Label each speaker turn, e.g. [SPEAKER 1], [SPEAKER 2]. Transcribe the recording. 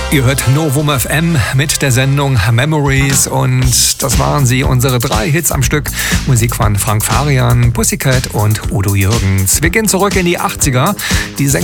[SPEAKER 1] Ihr hört Novum FM mit der Sendung Memories und das waren sie, unsere 3 Hits am Stück. Musik von Frank Farian, Pussycat und Udo Jürgens. Wir gehen zurück in die 80er. Die